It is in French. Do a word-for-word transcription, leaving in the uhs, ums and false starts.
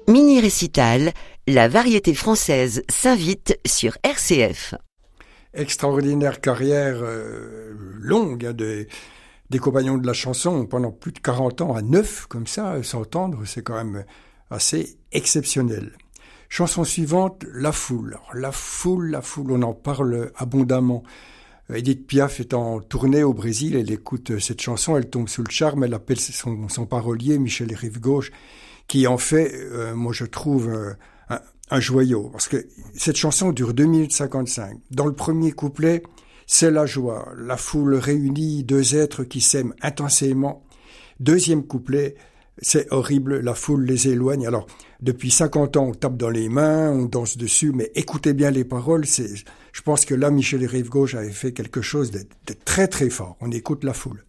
Mini-récital, la variété française s'invite sur R C F. Extraordinaire carrière euh, longue hein, des, des compagnons de la chanson pendant plus de quarante ans à neuf, comme ça, s'entendre, c'est quand même assez exceptionnel. Chanson suivante, La Foule. Alors, la Foule, La Foule, on en parle abondamment. Edith Piaf est en tournée au Brésil, elle écoute cette chanson, elle tombe sous le charme, elle appelle son, son parolier, Michel Rive-Gauche, qui en fait, euh, moi je trouve, euh, un, un joyau. Parce que cette chanson dure deux minutes cinquante-cinq. Dans le premier couplet, c'est la joie, la foule réunie, deux êtres qui s'aiment intensément. Deuxième couplet, c'est horrible, la foule les éloigne. Alors, depuis cinquante ans, on tape dans les mains, on danse dessus, mais écoutez bien les paroles. C'est, je pense que là, Michel Rive-Gauche avait fait quelque chose de, de très très fort. On écoute La Foule.